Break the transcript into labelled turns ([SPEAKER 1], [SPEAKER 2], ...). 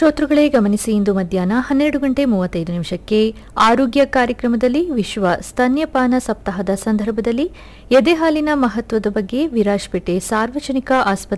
[SPEAKER 1] ಶ್ರೋತೃಗಳೇ ಗಮನಿಸಿ, ಇಂದು ಮಧ್ಯಾಹ್ನ 12:35 ಆರೋಗ್ಯ ಕಾರ್ಯಕ್ರಮದಲ್ಲಿ ವಿಶ್ವ ಸ್ತನ್ಯಪಾನ ಸಪ್ತಾಹದ ಸಂದರ್ಭದಲ್ಲಿ ಎದೆಹಾಲಿನ ಮಹತ್ವದ ಬಗ್ಗೆ ವಿರಾಜಪೇಟೆ ಸಾರ್ವಜನಿಕ ಆಸ್ಪತ್ರೆ